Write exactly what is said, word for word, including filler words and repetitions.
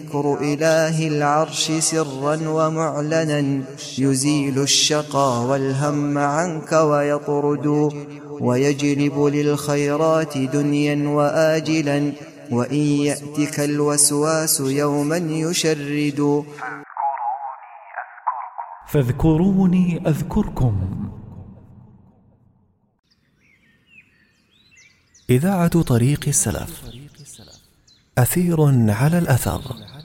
ذكر إله العرش سرا ومعلنا، يزيل الشقى والهم عنك ويطرد، ويجلب للخيرات دنيا وآجلا، وإن يأتك الوسواس يوما يشرد. فاذكروني أذكركم. إذاعة طريق السلف، أثير على الأثر.